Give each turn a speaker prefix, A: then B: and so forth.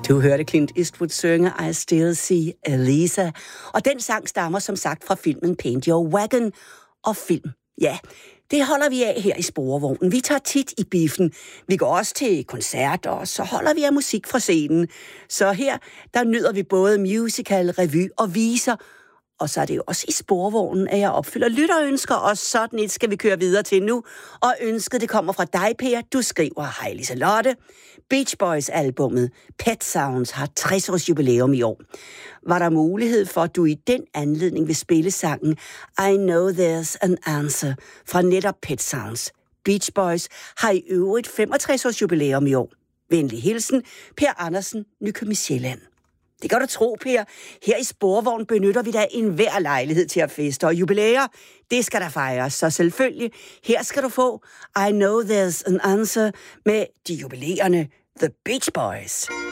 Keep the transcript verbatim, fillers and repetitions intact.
A: Du hørte Clint Eastwood synge I Still See Elisa, og den sang stammer som sagt fra filmen Paint Your Wagon. Og film, ja, det holder vi af her i Sporvognen. Vi tager tit i biffen. Vi går også til koncerter, og så holder vi af musik fra scenen. Så her, der nyder vi både musical, revy og viser. Og så er det jo også i Sporvognen, at jeg opfylder lytterønsker, og sådan et skal vi køre videre til nu. Og ønsket, det kommer fra dig, Per. Du skriver, hej Liselotte. Beach Boys-albummet Pet Sounds har tres års jubilæum i år. Var der mulighed for, at du i den anledning vil spille sangen I Know There's an Answer fra netop Pet Sounds? Beach Boys har i øvrigt femogtres års jubilæum i år. Venlig hilsen, Per Andersen, Nykøbing Sjælland. Det kan du tro, Per. Her i Sporvogn benytter vi da enhver lejlighed til at feste, og jubilæer, det skal der fejres. Så selvfølgelig, her skal du få I Know There's an Answer med de jubilerende The Beach Boys.